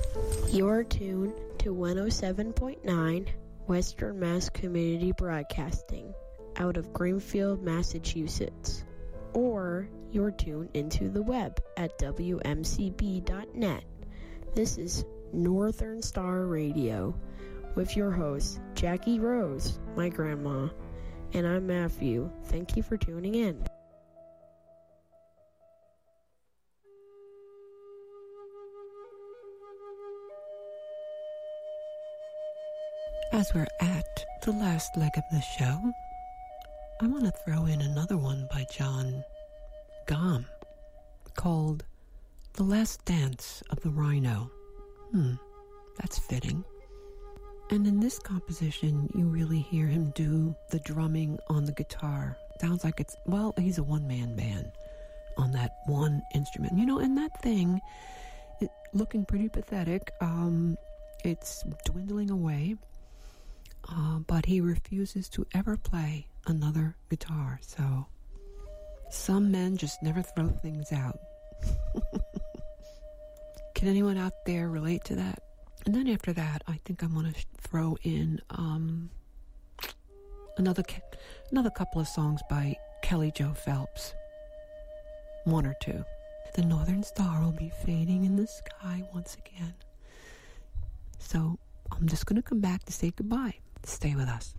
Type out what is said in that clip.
You're tuned to 107.9 Western Mass Community Broadcasting out of Greenfield, Massachusetts. Or you're tuned into the web at WMCB.net. This is Northern Star Radio with your host, Jackie Rose, my grandma, and I'm Matthew. Thank you for tuning in. As we're at the last leg of the show, I want to throw in another one by John Gomm called The Last Dance of the Rhino. That's fitting. And in this composition, you really hear him do the drumming on the guitar. Sounds like he's a one-man band on that one instrument. And that thing, looking pretty pathetic. It's dwindling away. But he refuses to ever play another guitar. So some men just never throw things out. Can anyone out there relate to that? And then after that, I think I'm going to throw in another couple of songs by Kelly Jo Phelps. One or two. The Northern Star will be fading in the sky once again. So I'm just going to come back to say goodbye. Stay with us.